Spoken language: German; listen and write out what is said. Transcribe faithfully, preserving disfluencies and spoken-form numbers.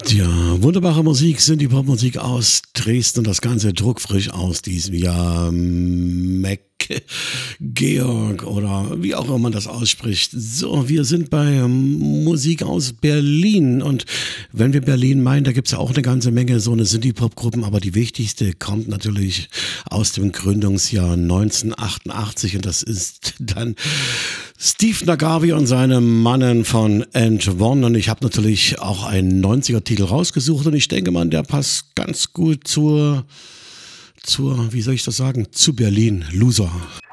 Ja, wunderbare Musik, sind die Popmusik aus Dresden und das Ganze druckfrisch aus diesem Jahr. Mac Georg oder wie auch immer man das ausspricht. So, wir sind bei ähm, Musik aus Berlin und wenn wir Berlin meinen, da gibt's ja auch eine ganze Menge so eine Synthie-Pop-Gruppen, aber die wichtigste kommt natürlich aus dem Gründungsjahr neunzehnhundertachtundachtzig und das ist dann Steve Nagavi und seine Mannen von And One und ich habe natürlich auch einen neunziger-Titel rausgesucht und ich denke mal, der passt ganz gut zur zur, wie soll ich das sagen, zu Berlin, Loser.